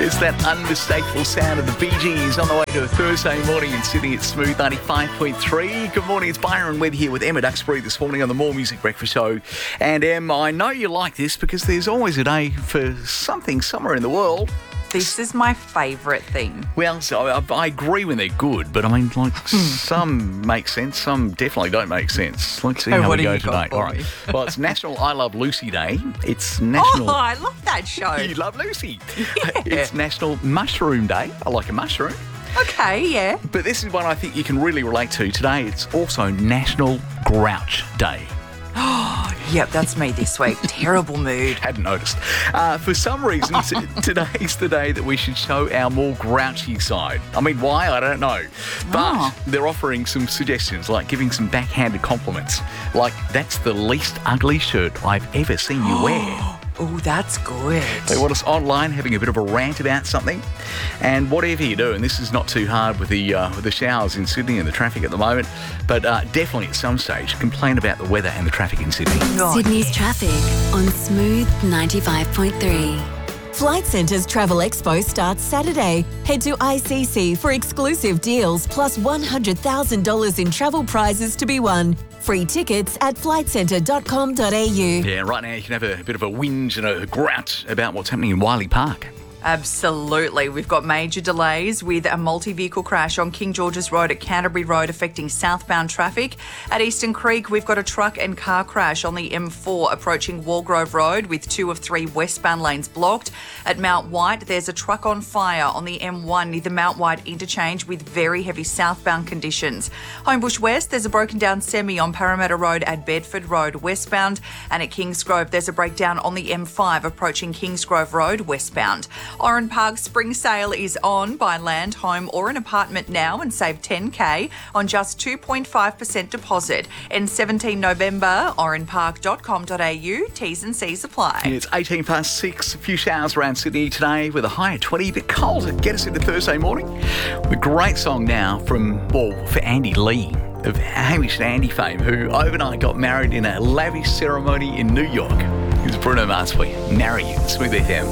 It's that unmistakable sound of the Bee Gees on the way to a Thursday morning in Sydney at Smooth 95.3. Good morning, it's Byron Webb here with Emma Duxbury this morning on the More Music Breakfast Show. And Em, I know you like this because there's always a day for something somewhere in the world. This is my favourite thing. Well, so I agree when they're good, but I mean, like, some make sense, some definitely don't make sense. Let's see how we go today. All right. Well, it's National I Love Lucy Day. It's National... Oh, I love that show. You love Lucy. Yeah. It's National Mushroom Day. I like a mushroom. Okay, yeah. But this is one I think you can really relate to today. It's also National Grouch Day. Yep, that's me this week. Terrible mood. Hadn't noticed. For some reason, today's the day that we should show our more grouchy side. I mean, why? I don't know. But they're offering some suggestions, like giving some backhanded compliments. Like, that's the least ugly shirt I've ever seen you wear. Oh, that's good. They want us online having a bit of a rant about something. And whatever you do, and this is not too hard with the showers in Sydney and the traffic at the moment, but definitely at some stage complain about the weather and the traffic in Sydney. Sydney's traffic on Smooth 95.3. Flight Centre's Travel Expo starts Saturday. Head to ICC for exclusive deals plus $100,000 in travel prizes to be won. Free tickets at flightcentre.com.au. Yeah, right now you can have a bit of a whinge and a grout about what's happening in Wiley Park. Absolutely. We've got major delays with a multi-vehicle crash on King George's Road at Canterbury Road affecting southbound traffic. At Eastern Creek, we've got a truck and car crash on the M4 approaching Walgrove Road with 2 of 3 westbound lanes blocked. At Mount White, there's a truck on fire on the M1 near the Mount White interchange with very heavy southbound conditions. Homebush West, there's a broken down semi on Parramatta Road at Bedford Road westbound. And at Kingsgrove, there's a breakdown on the M5 approaching Kingsgrove Road westbound. Oran Park Spring Sale is on. Buy land, home or an apartment now and save $10,000 on just 2.5% deposit. End 17 November, oranpark.com.au. T's and C's apply. It's 18 past 6. A few showers around Sydney today with a high of 20. A bit cold to get us into Thursday morning. A great song now for Andy Lee of Hamish and Andy fame, who overnight got married in a lavish ceremony in New York. Here's Bruno Mars for you. Marry You. Smooth FM.